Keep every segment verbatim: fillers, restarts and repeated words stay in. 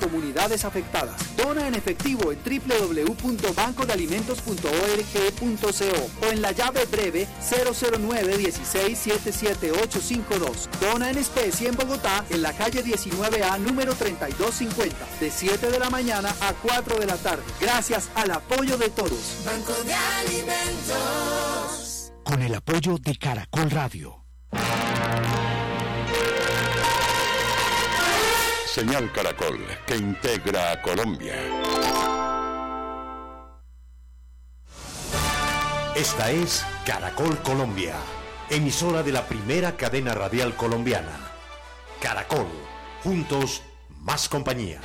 comunidades afectadas. Dona en efectivo en doble u doble u doble u punto banco de alimentos punto org punto co o en la llave breve cero cero nueve dieciséis setenta y siete ochocientos cincuenta y dos. Dona en especie en Bogotá, en la calle diecinueve A, número treinta y dos cincuenta, de siete de la mañana a cuatro de la tarde. Gracias al apoyo de todos. Banco de Alimentos. Con el apoyo de Caracol Radio. Señal Caracol, que integra a Colombia. Esta es Caracol Colombia, emisora de la primera cadena radial colombiana. Caracol, juntos, más compañía.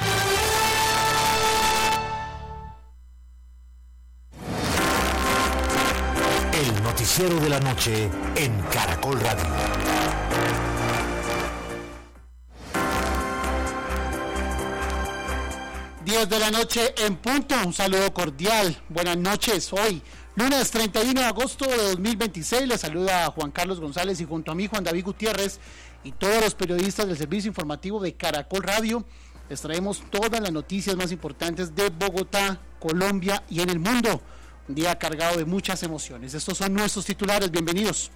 El noticiero de la noche en Caracol Radio. diez de la noche en punto, un saludo cordial, buenas noches. Hoy, lunes treinta y uno de agosto de dos mil veintiséis, les saluda a Juan Carlos González y junto a mí Juan David Gutiérrez y todos los periodistas del servicio informativo de Caracol Radio. Les traemos todas las noticias más importantes de Bogotá, Colombia y en el mundo. Un día cargado de muchas emociones. Estos son nuestros titulares, bienvenidos.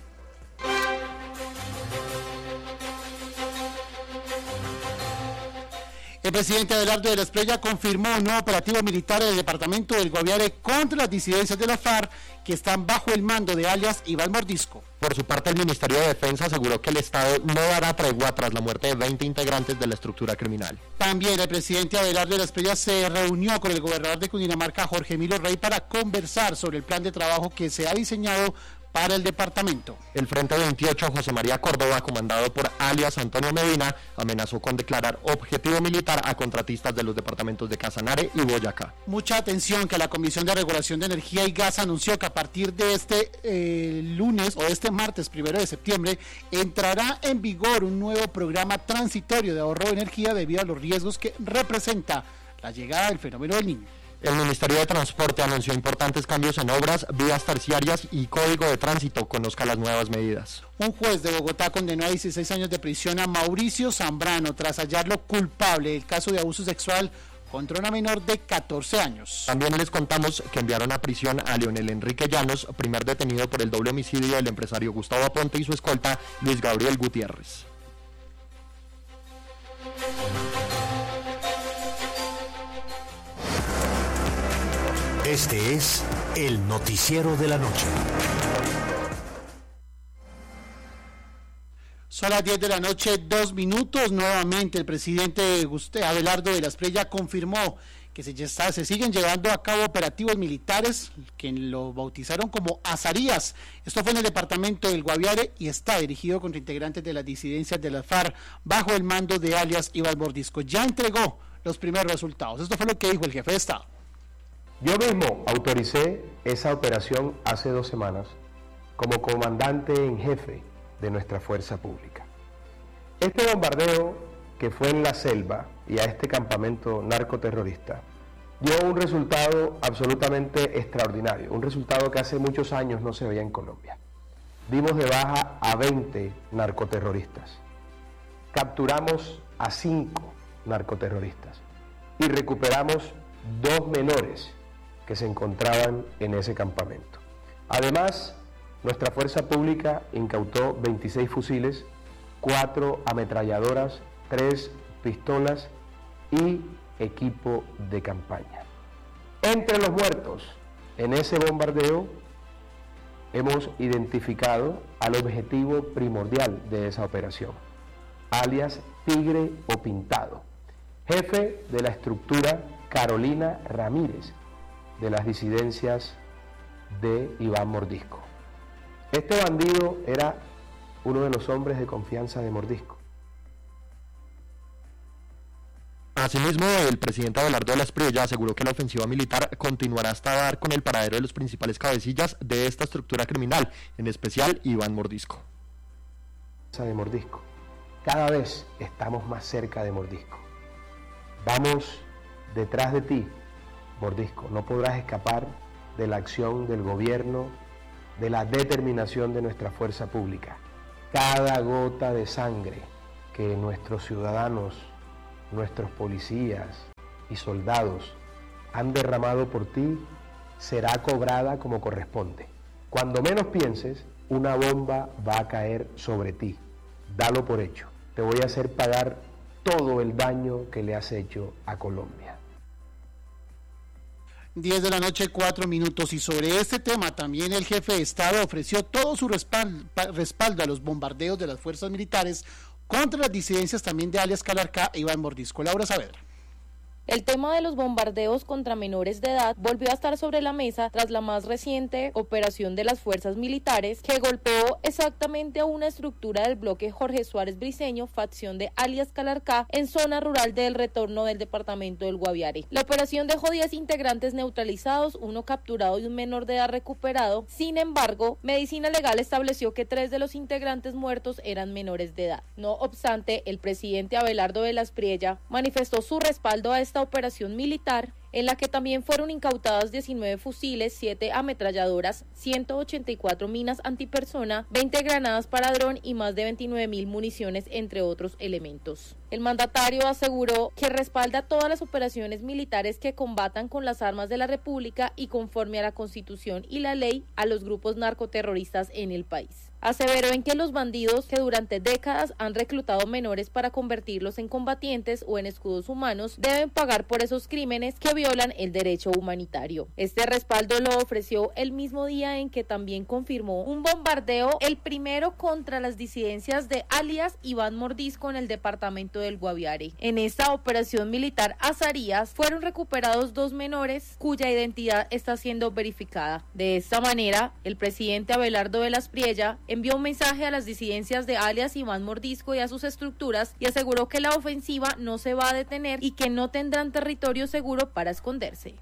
El presidente Abelardo de la Espriella confirmó un nuevo operativo militar en el departamento del Guaviare contra las disidencias de la FARC que están bajo el mando de alias Iván Mordisco. Por su parte, el Ministerio de Defensa aseguró que el Estado no dará tregua tras la muerte de veinte integrantes de la estructura criminal. También el presidente Abelardo de la Espriella se reunió con el gobernador de Cundinamarca, Jorge Emilio Rey, para conversar sobre el plan de trabajo que se ha diseñado para el departamento. El Frente veintiocho, José María Córdoba, comandado por alias Antonio Medina, amenazó con declarar objetivo militar a contratistas de los departamentos de Casanare y Boyacá. Mucha atención, que la Comisión de Regulación de Energía y Gas anunció que a partir de este eh, lunes o de este martes primero de septiembre entrará en vigor un nuevo programa transitorio de ahorro de energía debido a los riesgos que representa la llegada del fenómeno del Niño. El Ministerio de Transporte anunció importantes cambios en obras, vías terciarias y código de tránsito. Conozca las nuevas medidas. Un juez de Bogotá condenó a dieciséis años de prisión a Mauricio Zambrano tras hallarlo culpable del caso de abuso sexual contra una menor de catorce años. También les contamos que enviaron a prisión a Leonel Enrique Llanos, primer detenido por el doble homicidio del empresario Gustavo Aponte y su escolta Luis Gabriel Gutiérrez. Este es el noticiero de la noche. Son las diez de la noche, dos minutos. Nuevamente el presidente Abelardo de la Espriella confirmó que se, ya está, se siguen llevando a cabo operativos militares que lo bautizaron como Azarías. Esto fue en el departamento del Guaviare y está dirigido contra integrantes de las disidencias de la FARC bajo el mando de alias Iván Mordisco. Ya entregó los primeros resultados. Esto fue lo que dijo el jefe de Estado. Yo mismo autoricé esa operación hace dos semanas como comandante en jefe de nuestra fuerza pública. Este bombardeo que fue en la selva y a este campamento narcoterrorista dio un resultado absolutamente extraordinario, un resultado que hace muchos años no se veía en Colombia. Dimos de baja a veinte narcoterroristas, capturamos a cinco narcoterroristas y recuperamos dos menores que se encontraban en ese campamento. Además, nuestra fuerza pública incautó veintiséis fusiles, cuatro ametralladoras, tres pistolas y equipo de campaña. Entre los muertos en ese bombardeo hemos identificado al objetivo primordial de esa operación, alias Tigre o Pintado, jefe de la estructura Carolina Ramírez, de las disidencias de Iván Mordisco. Este bandido era uno de los hombres de confianza de Mordisco. Asimismo, el presidente Abelardo de la Espriella aseguró que la ofensiva militar continuará hasta dar con el paradero de los principales cabecillas de esta estructura criminal, en especial Iván Mordisco. De Mordisco. Cada vez estamos más cerca de Mordisco. Vamos detrás de ti, Mordisco. No podrás escapar de la acción del gobierno, de la determinación de nuestra fuerza pública. Cada gota de sangre que nuestros ciudadanos, nuestros policías, y soldados han derramado por ti será cobrada como corresponde. Cuando menos pienses, una bomba va a caer sobre ti. Dalo por hecho. Te voy a hacer pagar todo el daño que le has hecho a Colombia. diez de la noche, cuatro minutos, y sobre este tema también el jefe de Estado ofreció todo su respaldo, respaldo a los bombardeos de las fuerzas militares contra las disidencias también de alias Calarcá e Iván Mordisco. Laura Saavedra. El tema de los bombardeos contra menores de edad volvió a estar sobre la mesa tras la más reciente operación de las fuerzas militares que golpeó exactamente a una estructura del bloque Jorge Suárez Briceño, facción de alias Calarcá, en zona rural del Retorno del departamento del Guaviare. La operación dejó diez integrantes neutralizados, uno capturado y un menor de edad recuperado. Sin embargo, Medicina Legal estableció que tres de los integrantes muertos eran menores de edad. No obstante, el presidente Abelardo de las Priella manifestó su respaldo a esta operación militar, en la que también fueron incautadas diecinueve fusiles, siete ametralladoras, ciento ochenta y cuatro minas antipersona, veinte granadas para dron y más de veintinueve mil municiones, entre otros elementos. El mandatario aseguró que respalda todas las operaciones militares que combatan con las armas de la República y conforme a la Constitución y la ley a los grupos narcoterroristas en el país. Aseveró en que los bandidos que durante décadas han reclutado menores para convertirlos en combatientes o en escudos humanos deben pagar por esos crímenes que violan el derecho humanitario. Este respaldo lo ofreció el mismo día en que también confirmó un bombardeo, el primero contra las disidencias de alias Iván Mordisco en el departamento del Guaviare. En esta operación militar Azarías fueron recuperados dos menores cuya identidad está siendo verificada. De esta manera, el presidente Abelardo de las Priella envió un mensaje a las disidencias de alias Iván Mordisco y a sus estructuras y aseguró que la ofensiva no se va a detener y que no tendrán territorio seguro para esconderse.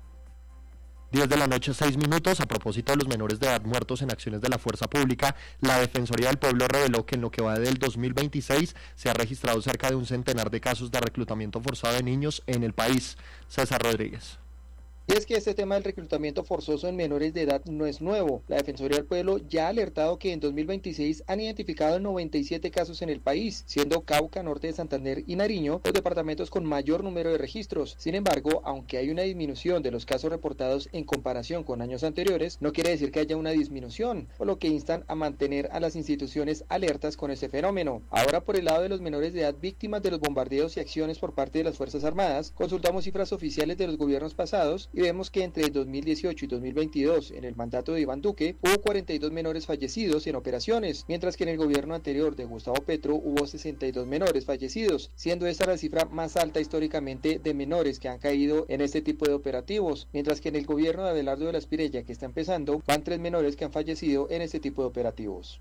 diez de la noche, seis minutos. A propósito de los menores de edad muertos en acciones de la fuerza pública, la Defensoría del Pueblo reveló que en lo que va del dos mil veintiséis se ha registrado cerca de un centenar de casos de reclutamiento forzado de niños en el país. César Rodríguez. Y es que este tema del reclutamiento forzoso en menores de edad no es nuevo. La Defensoría del Pueblo ya ha alertado que en dos mil veintiséis han identificado noventa y siete casos en el país, siendo Cauca, Norte de Santander y Nariño los departamentos con mayor número de registros. Sin embargo, aunque hay una disminución de los casos reportados en comparación con años anteriores, no quiere decir que haya una disminución, por lo que instan a mantener a las instituciones alertas con este fenómeno. Ahora, por el lado de los menores de edad víctimas de los bombardeos y acciones por parte de las Fuerzas Armadas, consultamos cifras oficiales de los gobiernos pasados y vemos que entre dos mil dieciocho y dos mil veintidós, en el mandato de Iván Duque, hubo cuarenta y dos menores fallecidos en operaciones, mientras que en el gobierno anterior de Gustavo Petro hubo sesenta y dos menores fallecidos, siendo esta la cifra más alta históricamente de menores que han caído en este tipo de operativos, mientras que en el gobierno de Abelardo de las Priella, que está empezando, van tres menores que han fallecido en este tipo de operativos.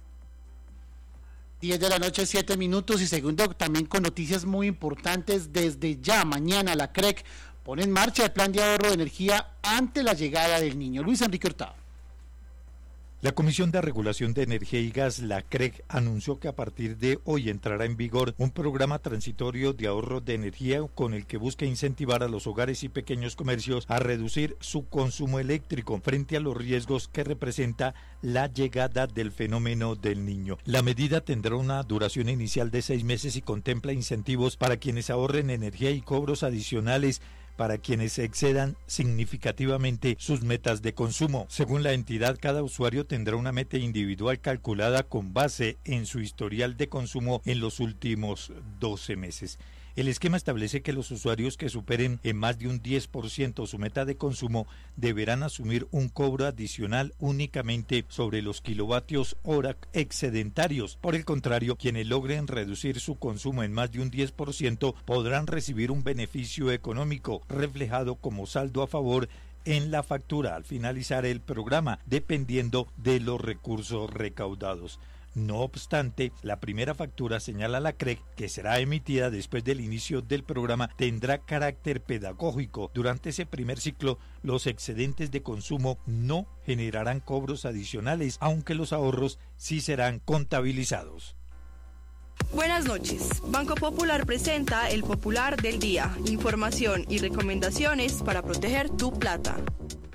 diez de la noche, siete minutos, y segundo, también con noticias muy importantes. Desde ya, mañana, la C R E C pone en marcha el plan de ahorro de energía ante la llegada del niño. Luis Enrique Hurtado. La Comisión de Regulación de Energía y Gas, la C R E C, anunció que a partir de hoy entrará en vigor un programa transitorio de ahorro de energía con el que busca incentivar a los hogares y pequeños comercios a reducir su consumo eléctrico frente a los riesgos que representa la llegada del fenómeno del niño. La medida tendrá una duración inicial de seis meses y contempla incentivos para quienes ahorren energía y cobros adicionales para quienes excedan significativamente sus metas de consumo. Según la entidad, cada usuario tendrá una meta individual calculada con base en su historial de consumo en los últimos doce meses. El esquema establece que los usuarios que superen en más de un diez por ciento su meta de consumo deberán asumir un cobro adicional únicamente sobre los kilovatios hora excedentarios. Por el contrario, quienes logren reducir su consumo en más de un diez por ciento podrán recibir un beneficio económico reflejado como saldo a favor en la factura al finalizar el programa, dependiendo de los recursos recaudados. No obstante, la primera factura, señala la C R E C, que será emitida después del inicio del programa, tendrá carácter pedagógico. Durante ese primer ciclo, los excedentes de consumo no generarán cobros adicionales, aunque los ahorros sí serán contabilizados. Buenas noches. Banco Popular presenta el Popular del Día. Información y recomendaciones para proteger tu plata.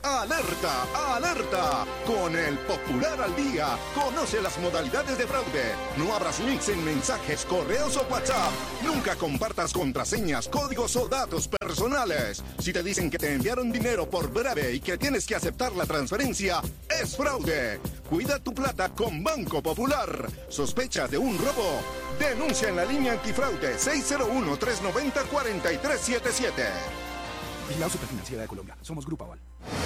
¡Alerta! ¡Alerta! Con el Popular al Día, conoce las modalidades de fraude. No abras links en mensajes, correos o WhatsApp. Nunca compartas contraseñas, códigos o datos personales. Si te dicen que te enviaron dinero por breve y que tienes que aceptar la transferencia, es fraude. Cuida tu plata con Banco Popular. ¿Sospechas de un robo? Denuncia en la línea antifraude seis cero uno, tres nueve cero, cuatro tres siete siete. Vigilado Superfinanciera de Colombia. Somos Grupo Aval.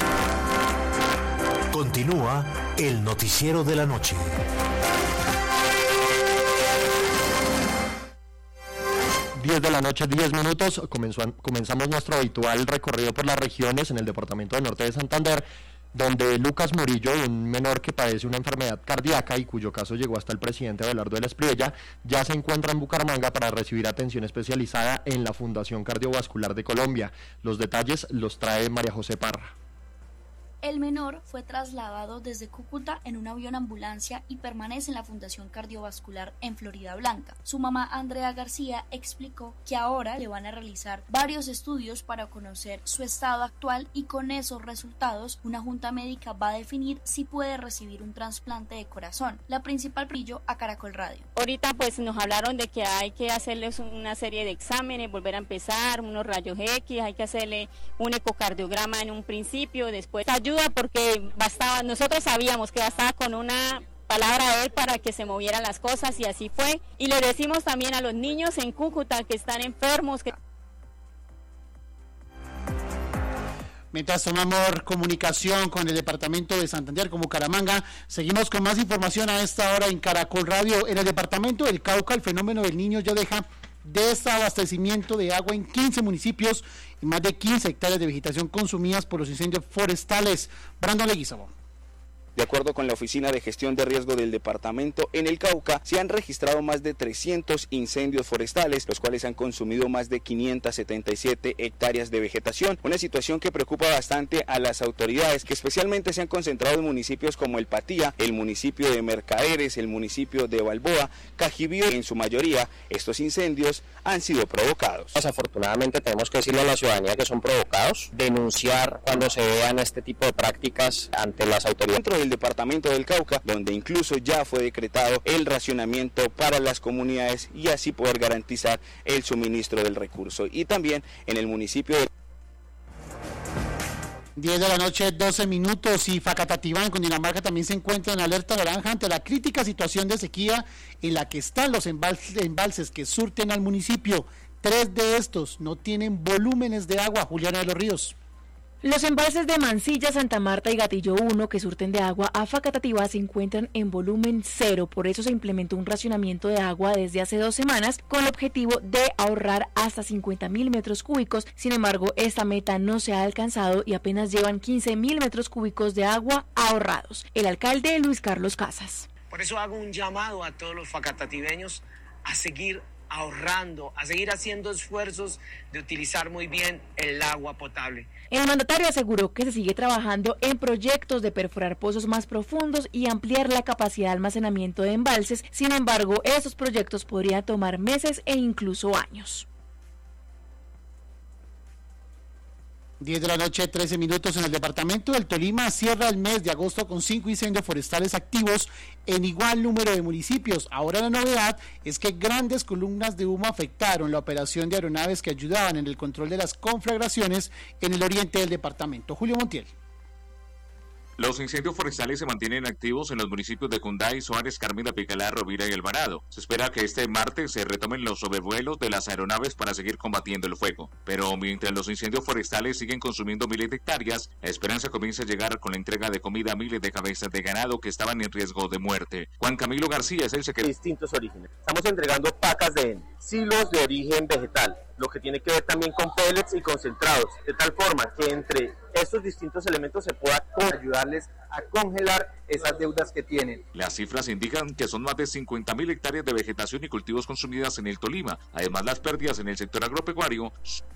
Continúa el noticiero de la noche. diez de la noche, diez minutos, comenzó, comenzamos nuestro habitual recorrido por las regiones en el departamento del norte de Santander, donde Lucas Murillo, un menor que padece una enfermedad cardíaca y cuyo caso llegó hasta el presidente Abelardo de la Espriella, ya se encuentra en Bucaramanga para recibir atención especializada en la Fundación Cardiovascular de Colombia. Los detalles los trae María José Parra. El menor fue trasladado desde Cúcuta en un avión ambulancia y permanece en la Fundación Cardiovascular en Florida Blanca. Su mamá, Andrea García, explicó que ahora le van a realizar varios estudios para conocer su estado actual y con esos resultados una junta médica va a definir si puede recibir un trasplante de corazón. La principal brillo a Caracol Radio. Ahorita pues nos hablaron de que hay que hacerles una serie de exámenes, volver a empezar, unos rayos X, hay que hacerle un ecocardiograma en un principio, después ayuda porque bastaba, nosotros sabíamos que bastaba con una palabra de él para que se movieran las cosas y así fue. Y le decimos también a los niños en Cúcuta que están enfermos que... Mientras tomamos comunicación con el departamento de Santander, con Bucaramanga, seguimos con más información a esta hora en Caracol Radio. En el departamento del Cauca, el fenómeno del Niño ya deja desabastecimiento de agua en quince municipios y más de quince hectáreas de vegetación consumidas por los incendios forestales. Brandon Leguizamo. De acuerdo con la Oficina de Gestión de Riesgo del Departamento, en el Cauca se han registrado más de trescientos incendios forestales, los cuales han consumido más de quinientas setenta y siete hectáreas de vegetación, una situación que preocupa bastante a las autoridades, que especialmente se han concentrado en municipios como El Patía, el municipio de Mercaderes, el municipio de Balboa, Cajibío. En su mayoría, estos incendios han sido provocados. Desafortunadamente tenemos que decirle a la ciudadanía que son provocados, denunciar cuando se vean este tipo de prácticas ante las autoridades. El departamento del Cauca, donde incluso ya fue decretado el racionamiento para las comunidades y así poder garantizar el suministro del recurso. Y también en el municipio de diez de la noche, doce minutos, y Facatativá, en Cundinamarca, también se encuentra en alerta naranja ante la crítica situación de sequía en la que están los embalses, embalses que surten al municipio. Tres de estos no tienen volúmenes de agua. Juliana de los Ríos. Los embalses de Mansilla, Santa Marta y Gatillo uno que surten de agua a Facatativá se encuentran en volumen cero, por eso se implementó un racionamiento de agua desde hace dos semanas con el objetivo de ahorrar hasta cincuenta mil metros cúbicos. Sin embargo, esta meta no se ha alcanzado y apenas llevan quince mil metros cúbicos de agua ahorrados. El alcalde Luis Carlos Casas. Por eso hago un llamado a todos los facatativeños a seguir ahorrando, a seguir haciendo esfuerzos de utilizar muy bien el agua potable. El mandatario aseguró que se sigue trabajando en proyectos de perforar pozos más profundos y ampliar la capacidad de almacenamiento de embalses. Sin embargo, estos proyectos podrían tomar meses e incluso años. diez de la noche, trece minutos. En el departamento del Tolima cierra el mes de agosto con cinco incendios forestales activos en igual número de municipios. Ahora la novedad es que grandes columnas de humo afectaron la operación de aeronaves que ayudaban en el control de las conflagraciones en el oriente del departamento. Julio Montiel. Los incendios forestales se mantienen activos en los municipios de Cunday, Suárez, Carmela, Picalá, Rovira y Alvarado. Se espera que este martes se retomen los sobrevuelos de las aeronaves para seguir combatiendo el fuego. Pero mientras los incendios forestales siguen consumiendo miles de hectáreas, la esperanza comienza a llegar con la entrega de comida a miles de cabezas de ganado que estaban en riesgo de muerte. Juan Camilo García es el secretario. Distintos orígenes. Estamos entregando pacas de silos de origen vegetal, lo que tiene que ver también con pellets y concentrados, de tal forma que entre estos distintos elementos se pueda ayudarles a congelar esas deudas que tienen. Las cifras indican que son más de cincuenta mil hectáreas de vegetación y cultivos consumidas en el Tolima. Además, las pérdidas en el sector agropecuario.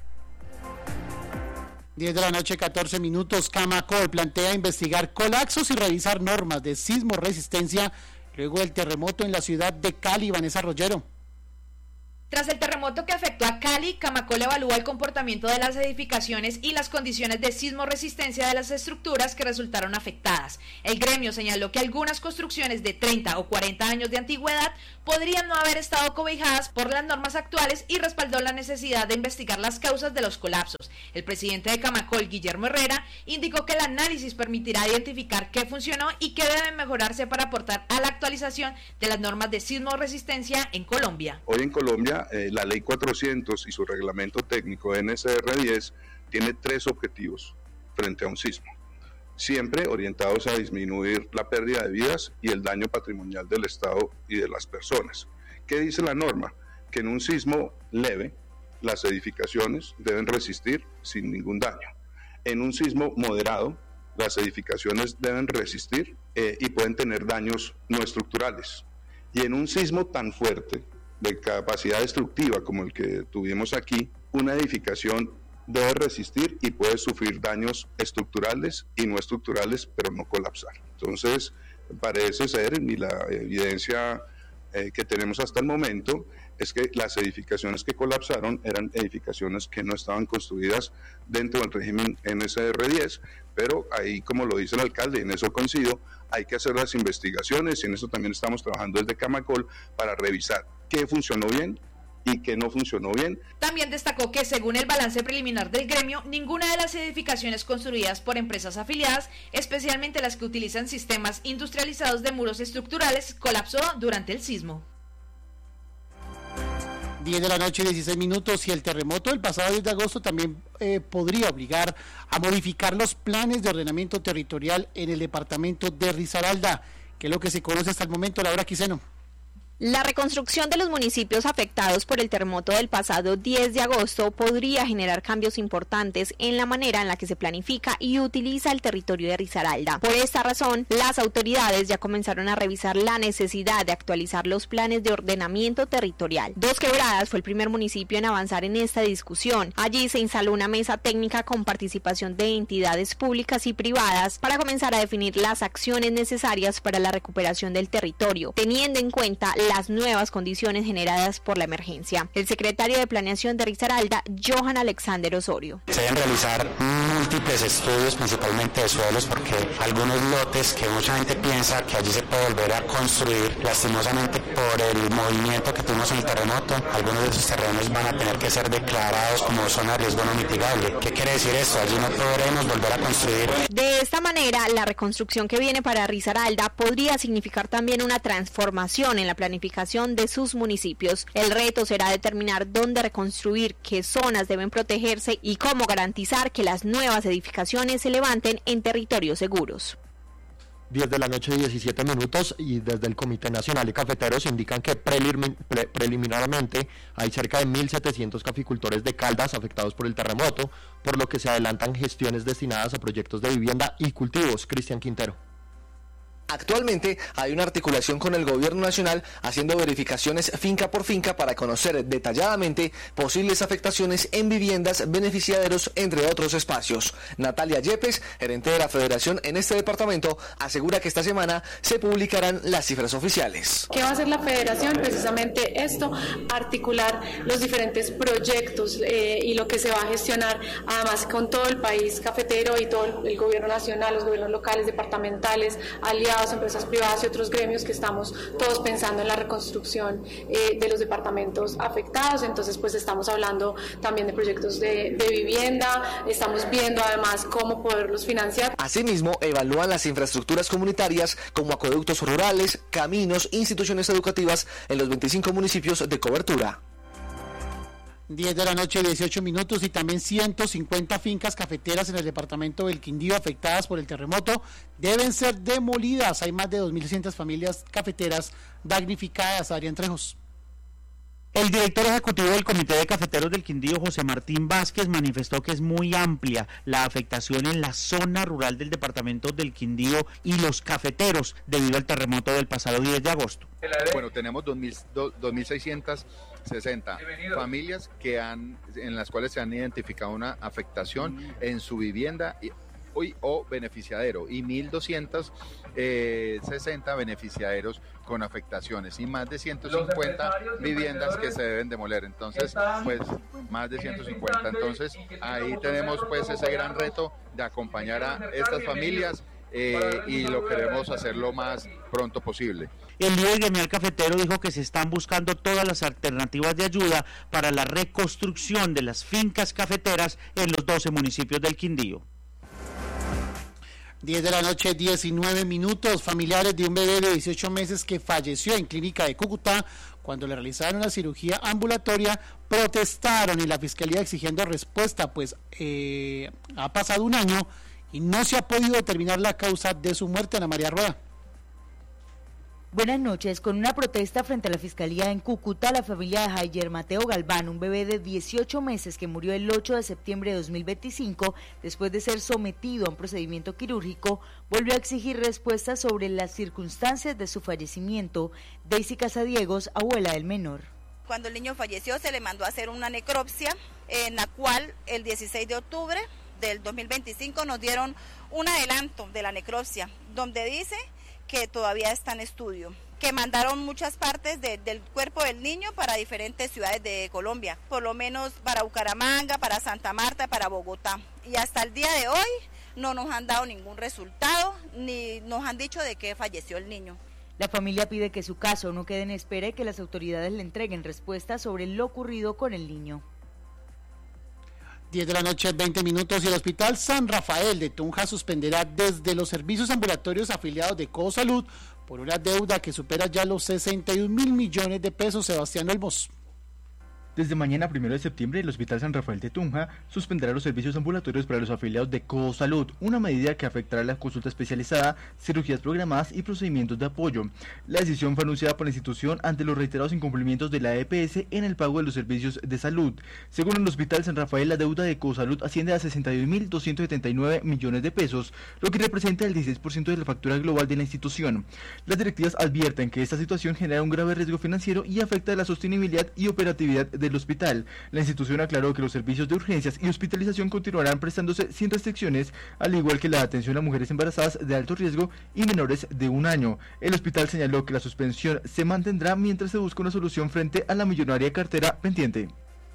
diez de la noche, catorce minutos. Camacol plantea investigar colapsos y revisar normas de sismo resistencia luego del terremoto en la ciudad de Cali. Vanessa Rollero. Tras el terremoto que afectó a Cali, Camacol evalúa el comportamiento de las edificaciones y las condiciones de sismoresistencia de las estructuras que resultaron afectadas. El gremio señaló que algunas construcciones de treinta o cuarenta años de antigüedad podrían no haber estado cobijadas por las normas actuales y respaldó la necesidad de investigar las causas de los colapsos. El presidente de Camacol, Guillermo Herrera, indicó que el análisis permitirá identificar qué funcionó y qué debe mejorarse para aportar a la actualización de las normas de sismoresistencia en Colombia. Hoy en Colombia, Eh, la ley cuatrocientos y su reglamento técnico N S R diez tiene tres objetivos frente a un sismo, siempre orientados a disminuir la pérdida de vidas y el daño patrimonial del Estado y de las personas. ¿Qué dice la norma? Que en un sismo leve las edificaciones deben resistir sin ningún daño. En un sismo moderado las edificaciones deben resistir eh, y pueden tener daños no estructurales. Y en un sismo tan fuerte de capacidad destructiva como el que tuvimos aquí, una edificación debe resistir y puede sufrir daños estructurales y no estructurales, pero no colapsar. Entonces, parece ser, y la evidencia eh, que tenemos hasta el momento, es que las edificaciones que colapsaron eran edificaciones que no estaban construidas dentro del régimen N S R diez, pero ahí, como lo dice el alcalde, en eso coincido, hay que hacer las investigaciones y en eso también estamos trabajando desde Camacol para revisar qué funcionó bien y qué no funcionó bien. También destacó que según el balance preliminar del gremio, ninguna de las edificaciones construidas por empresas afiliadas, especialmente las que utilizan sistemas industrializados de muros estructurales, colapsó durante el sismo. diez de la noche, dieciséis minutos, y el terremoto del pasado diez de agosto también eh, podría obligar a modificar los planes de ordenamiento territorial en el departamento de Risaralda, que es lo que se conoce hasta el momento. Laura Quiseno. La reconstrucción de los municipios afectados por el terremoto del pasado diez de agosto podría generar cambios importantes en la manera en la que se planifica y utiliza el territorio de Risaralda. Por esta razón, las autoridades ya comenzaron a revisar la necesidad de actualizar los planes de ordenamiento territorial. Dos Quebradas fue el primer municipio en avanzar en esta discusión. Allí se instaló una mesa técnica con participación de entidades públicas y privadas para comenzar a definir las acciones necesarias para la recuperación del territorio, teniendo en cuenta las nuevas condiciones generadas por la emergencia. El secretario de Planeación de Risaralda, Johan Alexander Osorio. Se deben realizar múltiples estudios, principalmente de suelos, porque algunos lotes que mucha gente piensa que allí se puede volver a construir, lastimosamente por el movimiento que tuvimos en el terremoto, algunos de esos terrenos van a tener que ser declarados como zona de riesgo no mitigable. ¿Qué quiere decir esto? Allí no podremos volver a construir. De esta manera, la reconstrucción que viene para Risaralda podría significar también una transformación en la planificación de sus municipios. El reto será determinar dónde reconstruir, qué zonas deben protegerse y cómo garantizar que las nuevas edificaciones se levanten en territorios seguros. diez de la noche, diecisiete minutos, y desde el Comité Nacional de Cafeteros indican que prelim pre preliminarmente hay cerca de mil setecientos caficultores de Caldas afectados por el terremoto, por lo que se adelantan gestiones destinadas a proyectos de vivienda y cultivos. Cristian Quintero. Actualmente hay una articulación con el gobierno nacional haciendo verificaciones finca por finca para conocer detalladamente posibles afectaciones en viviendas, beneficiaderos, entre otros espacios. Natalia Yepes, gerente de la federación en este departamento, asegura que esta semana se publicarán las cifras oficiales. ¿Qué va a hacer la federación? Precisamente esto, articular los diferentes proyectos eh, y lo que se va a gestionar, además con todo el país cafetero y todo el gobierno nacional, los gobiernos locales, departamentales, aliados, empresas privadas y otros gremios, que estamos todos pensando en la reconstrucción eh, de los departamentos afectados. Entonces, pues estamos hablando también de proyectos de, de vivienda, estamos viendo además cómo poderlos financiar. Asimismo, evalúan las infraestructuras comunitarias como acueductos rurales, caminos, instituciones educativas en los veinticinco municipios de cobertura. diez de la noche, dieciocho minutos, y también ciento cincuenta fincas cafeteras en el departamento del Quindío afectadas por el terremoto deben ser demolidas. Hay más de dos mil seiscientas familias cafeteras damnificadas. Adrián Trejos. El director ejecutivo del Comité de Cafeteros del Quindío, José Martín Vázquez, manifestó que es muy amplia la afectación en la zona rural del departamento del Quindío y los cafeteros debido al terremoto del pasado diez de agosto. Bueno, tenemos dos mil seiscientas sesenta familias que han, en las cuales se han identificado una afectación en su vivienda y, o beneficiadero y mil doscientos sesenta beneficiaderos con afectaciones y más de ciento cincuenta viviendas que se deben demoler. Entonces, pues más de ciento cincuenta. Entonces, ahí tenemos pues ese gran reto de acompañar a estas familias eh, y lo queremos hacer lo más pronto posible. El líder gremial cafetero dijo que se están buscando todas las alternativas de ayuda para la reconstrucción de las fincas cafeteras en los doce municipios del Quindío. diez de la noche, diecinueve minutos. Familiares de un bebé de dieciocho meses que falleció en clínica de Cúcuta cuando le realizaron una cirugía ambulatoria protestaron en la fiscalía exigiendo respuesta, pues eh, ha pasado un año y no se ha podido determinar la causa de su muerte. Ana María Rueda. Buenas noches. Con una protesta frente a la Fiscalía en Cúcuta, la familia de Jayer Mateo Galván, un bebé de dieciocho meses que murió el ocho de septiembre de dos mil veinticinco, después de ser sometido a un procedimiento quirúrgico, volvió a exigir respuestas sobre las circunstancias de su fallecimiento. Daisy Casadiegos, abuela del menor. Cuando el niño falleció se le mandó a hacer una necropsia, en la cual el dieciséis de octubre del dos mil veinticinco nos dieron un adelanto de la necropsia, donde dice que todavía está en estudio, que mandaron muchas partes de, del cuerpo del niño para diferentes ciudades de Colombia, por lo menos para Bucaramanga, para Santa Marta, para Bogotá, y hasta el día de hoy no nos han dado ningún resultado, ni nos han dicho de qué falleció el niño. La familia pide que su caso no quede en espera y que las autoridades le entreguen respuestas sobre lo ocurrido con el niño. diez de la noche, veinte minutos, y el Hospital San Rafael de Tunja suspenderá desde los servicios ambulatorios afiliados de Cosalud por una deuda que supera ya los sesenta y un mil millones de pesos. Sebastián Olmos. Desde mañana, primero de septiembre, el Hospital San Rafael de Tunja suspenderá los servicios ambulatorios para los afiliados de Cosalud, una medida que afectará la consulta especializada, cirugías programadas y procedimientos de apoyo. La decisión fue anunciada por la institución ante los reiterados incumplimientos de la E P S en el pago de los servicios de salud. Según el Hospital San Rafael, la deuda de Cosalud asciende a sesenta y un mil doscientos setenta y nueve millones de pesos, lo que representa el dieciséis por ciento de la factura global de la institución. Las directivas advierten que esta situación genera un grave riesgo financiero y afecta la sostenibilidad y operatividad de del hospital. La institución aclaró que los servicios de urgencias y hospitalización continuarán prestándose sin restricciones, al igual que la atención a mujeres embarazadas de alto riesgo y menores de un año. El hospital señaló que la suspensión se mantendrá mientras se busca una solución frente a la millonaria cartera pendiente.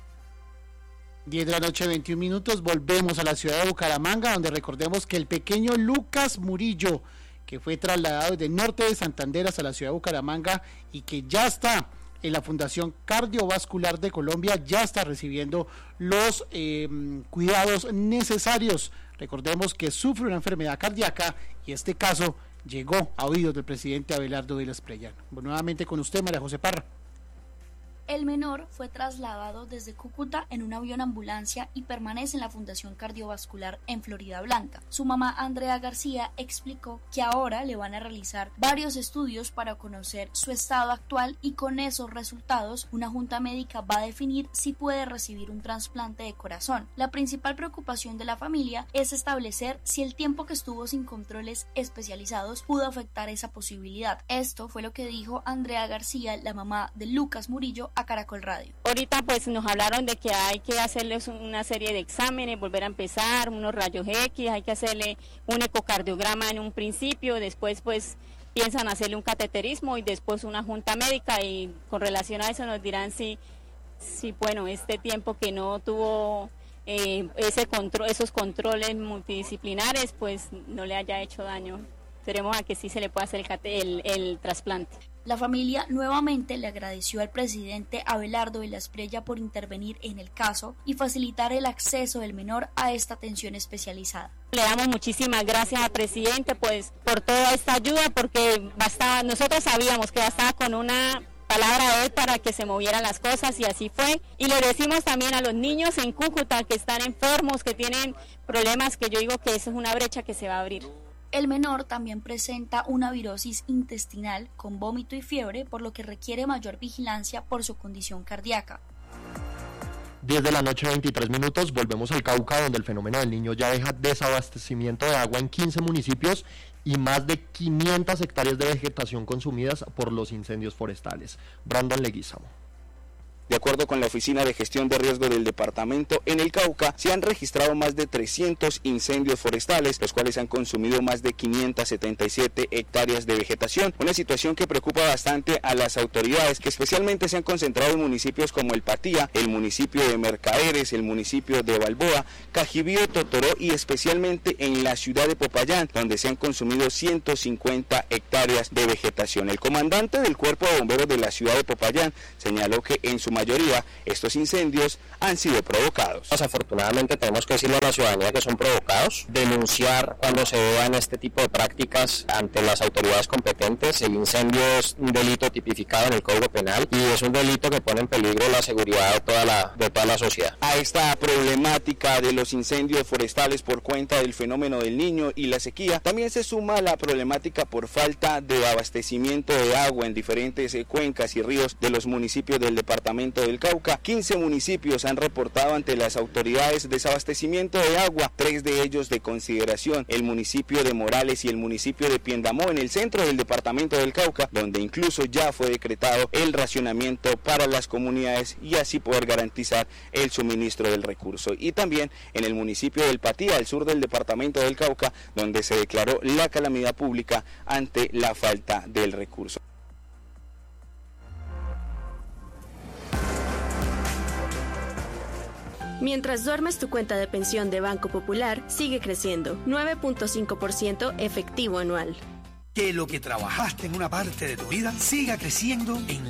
diez de la noche, veintiún minutos, volvemos a la ciudad de Bucaramanga, donde recordemos que el pequeño Lucas Murillo, que fue trasladado desde el norte de Santander hasta la ciudad de Bucaramanga y que ya está en la Fundación Cardiovascular de Colombia, ya está recibiendo los eh, cuidados necesarios. Recordemos que sufre una enfermedad cardíaca y este caso llegó a oídos del presidente Abelardo Vilas Prellano. Bueno, nuevamente con usted, María José Parra. El menor fue trasladado desde Cúcuta en un avión ambulancia y permanece en la Fundación Cardiovascular en Florida Blanca. Su mamá, Andrea García, explicó que ahora le van a realizar varios estudios para conocer su estado actual y con esos resultados una junta médica va a definir si puede recibir un trasplante de corazón. La principal preocupación de la familia es establecer si el tiempo que estuvo sin controles especializados pudo afectar esa posibilidad. Esto fue lo que dijo Andrea García, la mamá de Lucas Murillo, a Caracol Radio. Ahorita pues nos hablaron de que hay que hacerles una serie de exámenes, volver a empezar, unos rayos X, hay que hacerle un ecocardiograma en un principio, después pues piensan hacerle un cateterismo y después una junta médica y con relación a eso nos dirán si, si bueno, este tiempo que no tuvo eh, ese control, esos controles multidisciplinares pues no le haya hecho daño. Esperemos a que sí se le pueda hacer el, cate, el, el trasplante. La familia nuevamente le agradeció al presidente Abelardo Vilas Prellano por intervenir en el caso y facilitar el acceso del menor a esta atención especializada. Le damos muchísimas gracias al presidente pues por toda esta ayuda, porque bastaba, nosotros sabíamos que bastaba con una palabra de él para que se movieran las cosas y así fue. Y le decimos también a los niños en Cúcuta que están enfermos, que tienen problemas, que yo digo que eso es una brecha que se va a abrir. El menor también presenta una virosis intestinal con vómito y fiebre, por lo que requiere mayor vigilancia por su condición cardíaca. diez de la noche, veintitrés minutos, volvemos al Cauca, donde el fenómeno del Niño ya deja desabastecimiento de agua en quince municipios y más de quinientas hectáreas de vegetación consumidas por los incendios forestales. Brandon Leguizamo. De acuerdo con la Oficina de Gestión de Riesgo del departamento, en el Cauca se han registrado más de trescientos incendios forestales, los cuales han consumido más de quinientas setenta y siete hectáreas de vegetación, una situación que preocupa bastante a las autoridades, que especialmente se han concentrado en municipios como El Patía, el municipio de Mercaderes, el municipio de Balboa, Cajibío, Totoró y especialmente en la ciudad de Popayán, donde se han consumido ciento cincuenta hectáreas de vegetación. El comandante del Cuerpo de Bomberos de la ciudad de Popayán señaló que en su mayoría estos incendios han sido provocados. Desafortunadamente tenemos que decirle a la ciudadanía que son provocados, denunciar cuando se vean este tipo de prácticas ante las autoridades competentes. El incendio es un delito tipificado en el Código Penal y es un delito que pone en peligro la seguridad de toda la, de toda la sociedad. A esta problemática de los incendios forestales por cuenta del fenómeno del Niño y la sequía, también se suma la problemática por falta de abastecimiento de agua en diferentes cuencas y ríos de los municipios del departamento del Cauca. quince municipios han reportado ante las autoridades desabastecimiento de agua, tres de ellos de consideración, el municipio de Morales y el municipio de Piendamó, en el centro del departamento del Cauca, donde incluso ya fue decretado el racionamiento para las comunidades y así poder garantizar el suministro del recurso. Y también en el municipio del Patía, al sur del departamento del Cauca, donde se declaró la calamidad pública ante la falta del recurso. Mientras duermes, tu cuenta de pensión de Banco Popular sigue creciendo, nueve punto cinco por ciento efectivo anual. Que lo que trabajaste en una parte de tu vida siga creciendo en